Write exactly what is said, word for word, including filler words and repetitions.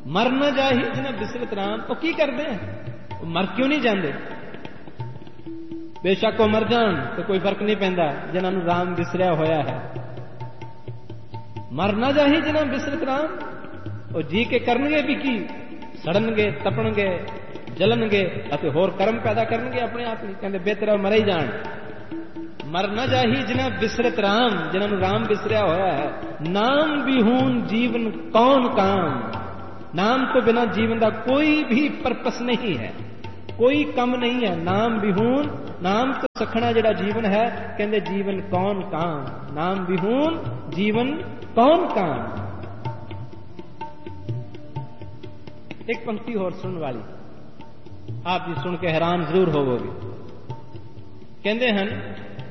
ਮਰ ਨਾ ਜਾਹੀ ਜਿਨ੍ਹਾਂ ਬਿਸਰਤ ਰਾਮ। ਉਹ ਕੀ ਕਰਦੇ ਆ? ਉਹ ਮਰ ਕਿਉਂ ਨਹੀਂ ਜਾਂਦੇ? ਬੇਸ਼ੱਕ ਉਹ ਮਰ ਜਾਣ ਤੇ ਕੋਈ ਫਰਕ ਨਹੀਂ ਪੈਂਦਾ ਜਿਨ੍ਹਾਂ ਨੂੰ ਰਾਮ ਵਿਸਰਿਆ ਹੋਇਆ ਹੈ। ਮਰ ਨਾ ਜਾਹੀ ਜਿਨ੍ਹਾਂ ਬਿਸਰਤ ਰਾਮ। ਉਹ ਜੀ ਕੇ ਕਰਨਗੇ ਵੀ ਕੀ? ਸੜਨਗੇ, ਤਪਣਗੇ, ਜਲਣਗੇ ਅਤੇ ਹੋਰ ਕਰਮ ਪੈਦਾ ਕਰਨਗੇ ਆਪਣੇ ਆਪ ਹੀ। ਕਹਿੰਦੇ ਬਿਹਤਰ ਮਰ ਹੀ ਜਾਣ। ਮਰ ਨਾ ਜਾਹੀ ਜਿਨ੍ਹਾਂ ਬਿਸਰਤ ਰਾਮ, ਜਿਨ੍ਹਾਂ ਨੂੰ ਰਾਮ ਵਿਸਰਿਆ ਹੋਇਆ ਹੈ। ਨਾਮ ਵਿਹੂਨ ਜੀਵਨ ਕੌਣ ਕਾਮ। ਨਾਮ ਤੋਂ ਬਿਨਾਂ ਜੀਵਨ ਦਾ ਕੋਈ ਵੀ ਪਰਪਸ ਨਹੀਂ ਹੈ, ਕੋਈ ਕੰਮ ਨਹੀਂ ਹੈ। ਨਾਮ ਵਿਹੂਨ, ਨਾਮ ਤੋਂ ਸਖਣਾ ਜਿਹੜਾ ਜੀਵਨ ਹੈ, ਕਹਿੰਦੇ ਜੀਵਨ ਕੌਣ ਕਾਮ। ਨਾਮ ਵਿਹੂਨ ਜੀਵਨ ਕੌਣ ਕਾਮ। ਇੱਕ ਪੰਕਤੀ ਹੋਰ ਸੁਣਨ ਵਾਲੀ, ਆਪ ਜੀ ਸੁਣ ਕੇ ਹੈਰਾਨ ਜ਼ਰੂਰ ਹੋਵੋਗੇ। ਕਹਿੰਦੇ ਹਨ